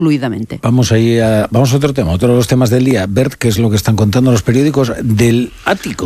fluidamente. Vamos a otro tema, otro de los temas del día. Bert, ¿qué es lo que están contando los periódicos del ático?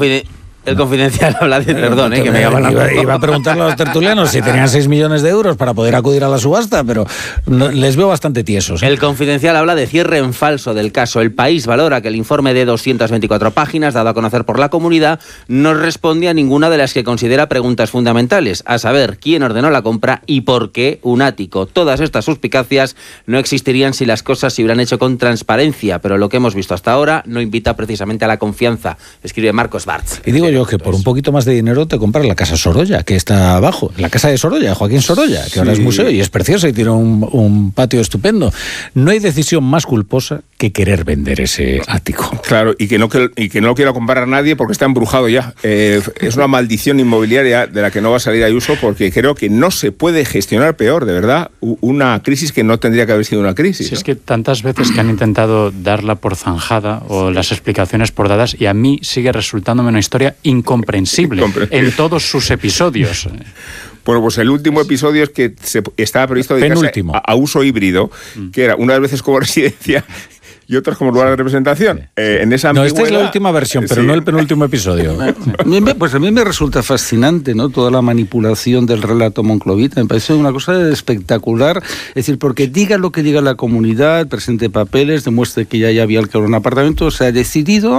El Confidencial habla de... Perdón, que me iba a preguntarle a los tertulianos si tenían 6 millones de euros para poder acudir a la subasta, pero les veo bastante tiesos. El Confidencial habla de cierre en falso del caso. El País valora que el informe de 224 páginas, dado a conocer por la comunidad, no responde a ninguna de las que considera preguntas fundamentales, a saber, quién ordenó la compra y por qué un ático. Todas estas suspicacias no existirían si las cosas se hubieran hecho con transparencia, pero lo que hemos visto hasta ahora no invita precisamente a la confianza, escribe Marcos Bartz. Y digo yo que por un poquito más de dinero te compras la Casa Sorolla, que está abajo, la Casa de Sorolla, Joaquín Sorolla, que ahora es museo y es preciosa y tiene un patio estupendo. No hay decisión más culposa que querer vender ese ático. Claro, y que no lo quiera comprar nadie porque está embrujado ya. Es una maldición inmobiliaria de la que no va a salir Ayuso, porque creo que no se puede gestionar peor, de verdad, una crisis que no tendría que haber sido una crisis. Si es que tantas veces que han intentado darla por zanjada o las explicaciones por dadas, y a mí sigue resultándome una historia incomprensible en todos sus episodios. Bueno, pues el último episodio es que estaba previsto dedicarse a uso híbrido, que era unas veces como residencia y otras como lugar de representación. Esta es la última versión, pero no el penúltimo episodio. Pues a mí me resulta fascinante, ¿no? Toda la manipulación del relato monclovita. Me parece una cosa espectacular. Es decir, porque diga lo que diga la comunidad, presente papeles, demuestre que ya había alquilado un apartamento, se ha decidido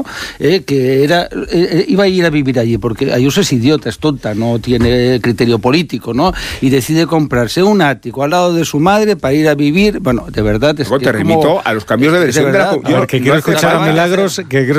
que iba a ir a vivir allí, porque Ayuso es idiota, es tonta, no tiene criterio político, ¿no? Y decide comprarse un ático al lado de su madre para ir a vivir. Bueno, de verdad... Luego te remito a los cambios de versión. Quiero escuchar a Milagros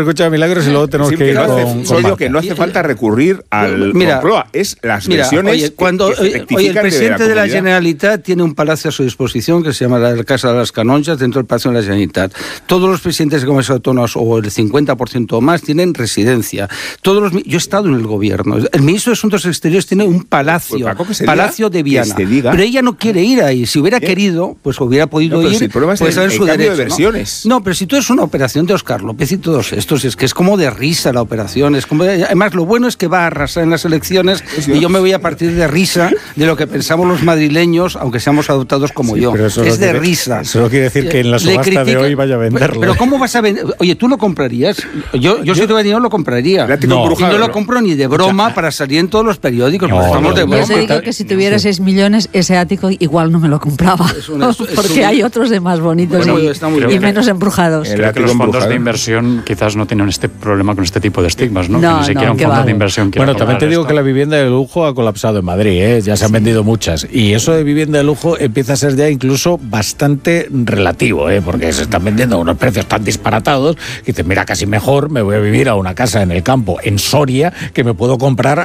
y luego tenemos que ir con que no hace falta recurrir al Moncloa, es las versiones. El presidente de la Generalitat tiene un palacio a su disposición que se llama la Casa de las Canonjas, dentro del Palacio de la Generalitat. Todos los presidentes de comunidades autónomas, o el 50% o más, tienen residencia. Yo he estado en el gobierno. El ministro de Asuntos Exteriores tiene un palacio, Palacio de Viana. Pero ella no quiere ir ahí. Si hubiera querido, pues hubiera podido ir. El problema es el cambio de versiones. No, pero si tú eres una operación de Óscar López y todos estos, es que es como de risa la operación. Además, lo bueno es que va a arrasar en las elecciones y yo me voy a partir de risa de lo que pensamos los madrileños, aunque seamos adoptados como yo. Es de risa. Eso no quiere decir que en la subasta de hoy vaya a venderlo. Pero ¿cómo vas a vender? Oye, ¿tú lo comprarías? Yo si tuviera dinero lo compraría. Y no lo compro ni de broma para salir en todos los periódicos. Yo te digo que si tuviera 6 millones, ese ático igual no me lo compraba. Porque hay otros de más bonitos y menos embrujados. Creo que los fondos de inversión quizás no tienen este problema con este tipo de estigmas, ¿no? Que ni siquiera un fondo de inversión quiere. Bueno, también te digo que la vivienda de lujo ha colapsado en Madrid, ¿eh? Ya se han vendido muchas. Y eso de vivienda de lujo empieza a ser ya incluso bastante relativo, porque se están vendiendo a unos precios tan disparatados que dices, mira, casi mejor me voy a vivir a una casa en el campo, en Soria, que me puedo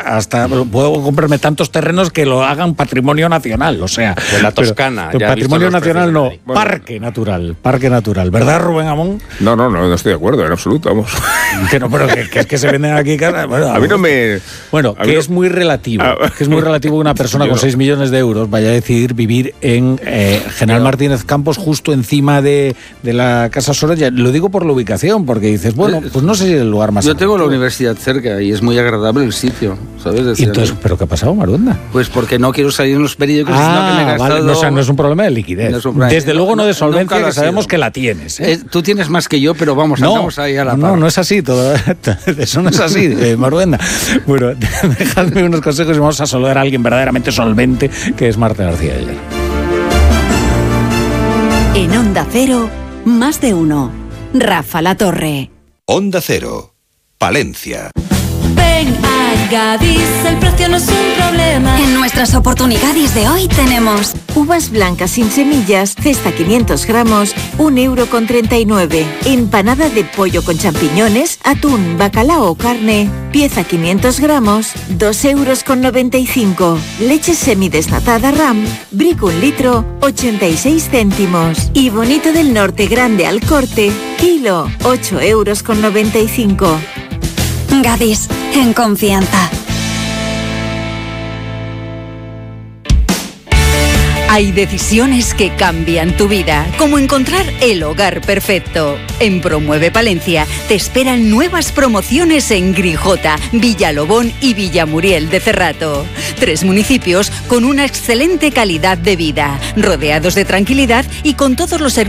comprarme tantos terrenos que lo hagan patrimonio nacional, o sea... En la Toscana. Patrimonio nacional no, parque natural, ¿verdad, Rubén Amón? No estoy de acuerdo, en absoluto, vamos. Pero que es que se venden aquí casas. Bueno, a mí no me... Bueno, que es muy relativo. Que es muy relativo que una persona con 6 millones de euros vaya a decidir vivir en General Martínez Campos, justo encima de la Casa Sorolla. Lo digo por la ubicación, porque dices, bueno, pues no sé si es el lugar más... Yo tengo la universidad cerca y es muy agradable el sitio, ¿sabes? Entonces, ¿pero qué ha pasado, Maruenda? Pues porque no quiero salir en los periódicos sino que me he gastado... Vale, no es un probleso de liquidez. Desde luego no de solvencia, que sabemos que la tienes. Tú tienes más que yo, pero vamos, andamos ahí a la par. No es así, eso no es así, Maruenda. Bueno, dejadme unos consejos y vamos a saludar a alguien verdaderamente solvente, que es Marta García Ayer. En Onda Cero, más de uno. Rafa La Torre. Onda Cero, Palencia. Ven a Gadis, el precio no es un problema. En nuestras oportunidades de hoy tenemos uvas blancas sin semillas, cesta 500 gramos, 1,39 €. Empanada de pollo con champiñones, atún, bacalao o carne, pieza 500 gramos, 2,95 €. Leche semidesnatada RAM, Brick 1 litro, 86 céntimos. Y Bonito del Norte grande al corte, kilo, 8,95 €. Gadis, en confianza. Hay decisiones que cambian tu vida, como encontrar el hogar perfecto. En Promueve Palencia te esperan nuevas promociones en Grijota, Villalobón y Villamuriel de Cerrato. 3 municipios con una excelente calidad de vida, rodeados de tranquilidad y con todos los servicios